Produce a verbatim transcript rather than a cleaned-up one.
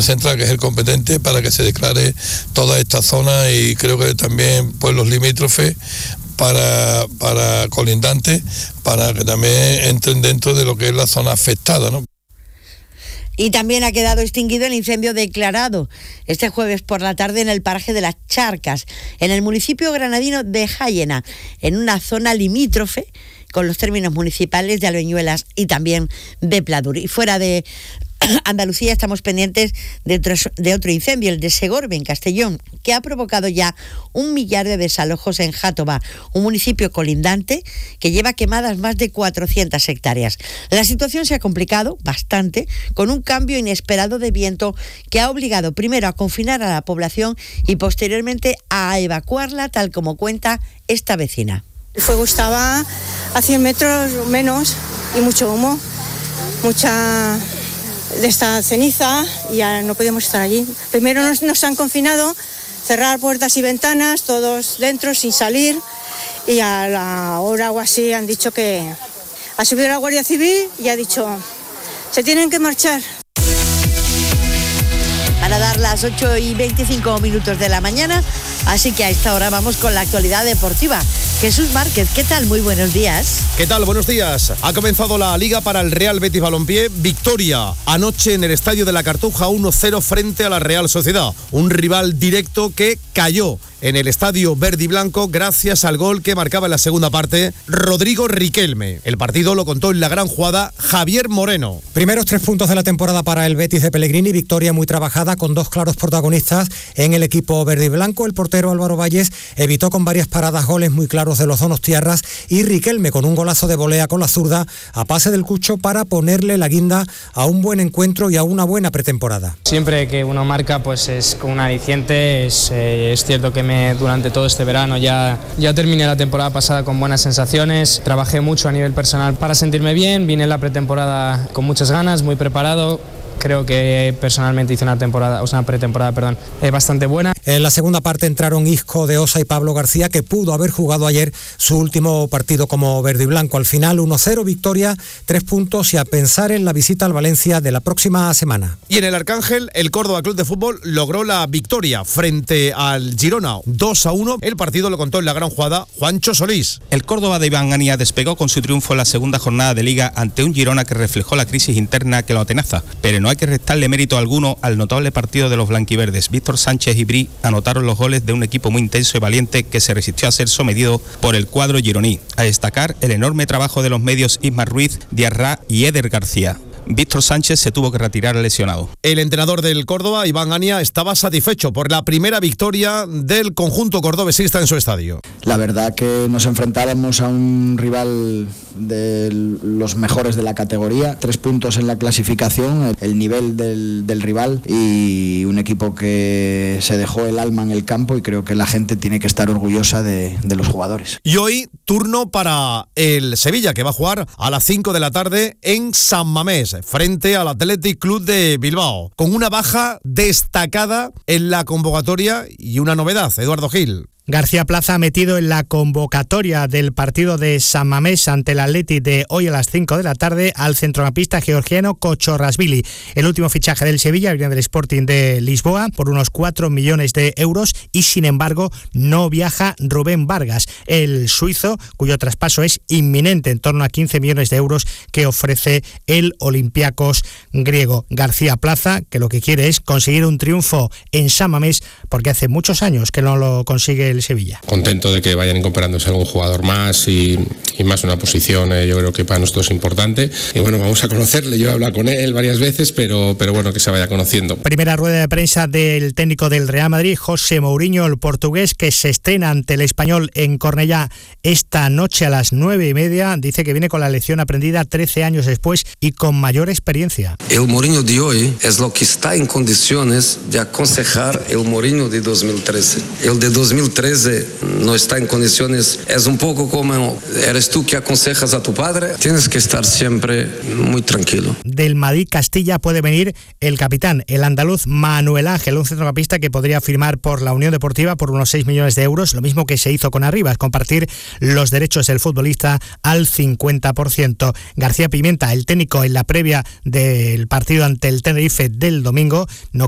gobierno central, que es el competente, para que se declare toda esta zona y creo que también pueblos limítrofes para, para colindantes, para que también entren dentro de lo que es la zona afectada, ¿no? Y también ha quedado extinguido el incendio declarado este jueves por la tarde en el paraje de Las Charcas, en el municipio granadino de Jáyena, en una zona limítrofe con los términos municipales de Albeñuelas y también de Pladur. Y fuera de Andalucía estamos pendientes de otro, de otro incendio, el de Segorbe, en Castellón, que ha provocado ya un millar de desalojos en Játova, un municipio colindante que lleva quemadas más de cuatrocientas hectáreas. La situación se ha complicado bastante con un cambio inesperado de viento que ha obligado primero a confinar a la población y posteriormente a evacuarla, tal como cuenta esta vecina. El fuego estaba a cien metros menos y mucho humo, mucha de esta ceniza, y ya no podíamos estar allí. Primero nos, nos han confinado, cerrar puertas y ventanas, todos dentro sin salir, y a la hora o así han dicho que ha subido la Guardia Civil y ha dicho se tienen que marchar. Van a dar las ocho y veinticinco minutos de la mañana, así que a esta hora vamos con la actualidad deportiva. Jesús Márquez, ¿qué tal? Muy buenos días. ¿Qué tal? Buenos días. Ha comenzado la Liga para el Real Betis Balompié. Victoria anoche en el Estadio de la Cartuja, uno cero frente a la Real Sociedad. Un rival directo que cayó en el Estadio Verde y Blanco gracias al gol que marcaba en la segunda parte Rodrigo Riquelme. El partido lo contó en la gran jugada Javier Moreno. Primeros tres puntos de la temporada para el Betis de Pellegrini. Victoria muy trabajada con dos claros protagonistas en el equipo verde y blanco. El portero Álvaro Valles evitó con varias paradas goles muy claros de los donostiarras y Riquelme con un golazo de volea con la zurda a pase del Cucho para ponerle la guinda a un buen encuentro y a una buena pretemporada. Siempre que uno marca pues es con un aliciente. Es, eh, es cierto que me, durante todo este verano ya, ya terminé la temporada pasada con buenas sensaciones. Trabajé mucho a nivel personal para sentirme bien. Vine en la pretemporada con muchas ganas, muy preparado. Creo que personalmente hice una temporada, o sea, una pretemporada, perdón, eh, bastante buena. En la segunda parte entraron Isco de Osa y Pablo García, que pudo haber jugado ayer su último partido como verde y blanco. Al final uno cero, victoria, tres puntos y a pensar en la visita al Valencia de la próxima semana. Y en el Arcángel, el Córdoba Club de Fútbol logró la victoria frente al Girona, dos a uno. El partido lo contó en la gran jugada Juancho Solís. El Córdoba de Iván Ania despegó con su triunfo en la segunda jornada de Liga ante un Girona que reflejó la crisis interna que lo atenaza, pero no hay que restarle mérito alguno al notable partido de los blanquiverdes. Víctor Sánchez y Bri anotaron los goles de un equipo muy intenso y valiente que se resistió a ser sometido por el cuadro gironí. A destacar el enorme trabajo de los medios Isma Ruiz, Diarra y Eder García. Víctor Sánchez se tuvo que retirar lesionado. El entrenador del Córdoba, Iván Ania, estaba satisfecho por la primera victoria del conjunto cordobesista en su estadio. La verdad que nos enfrentábamos a un rival de los mejores de la categoría, tres puntos en la clasificación, el nivel del, del rival y un equipo que se dejó el alma en el campo y creo que la gente tiene que estar orgullosa de, de los jugadores. Y hoy turno para el Sevilla, que va a jugar a las cinco de la tarde en San Mamés frente al Athletic Club de Bilbao, con una baja destacada en la convocatoria y una novedad, Eduardo Gil. García Plaza ha metido en la convocatoria del partido de San Mamés ante el Athletic de hoy a las cinco de la tarde al centrocampista georgiano Kochorrashvili. El último fichaje del Sevilla viene del Sporting de Lisboa por unos cuatro millones de euros y sin embargo no viaja Rubén Vargas, el suizo cuyo traspaso es inminente, en torno a quince millones de euros que ofrece el Olympiacos griego. García Plaza, que lo que quiere es conseguir un triunfo en San Mamés porque hace muchos años que no lo consigue el Sevilla. Contento de que vayan incorporándose algún jugador más y, y más una posición, eh, yo creo que para nosotros es importante. Y bueno, vamos a conocerle, yo he hablado con él varias veces, pero, pero bueno, que se vaya conociendo. Primera rueda de prensa del técnico del Real Madrid, José Mourinho, el portugués, que se estrena ante el Español en Cornellá esta noche a las nueve y media. Dice que viene con la lección aprendida trece años después y con mayor experiencia. El Mourinho de hoy es lo que está en condiciones de aconsejar el Mourinho de dos mil trece. El de dos mil trece no está en condiciones, es un poco como eres tú que aconsejas a tu padre, tienes que estar siempre muy tranquilo. Del Madrid Castilla puede venir el capitán, el andaluz Manuel Ángel, un centrocampista que podría firmar por la Unión Deportiva por unos seis millones de euros, lo mismo que se hizo con Arribas, compartir los derechos del futbolista al cincuenta por ciento. García Pimienta, el técnico en la previa del partido ante el Tenerife del domingo, no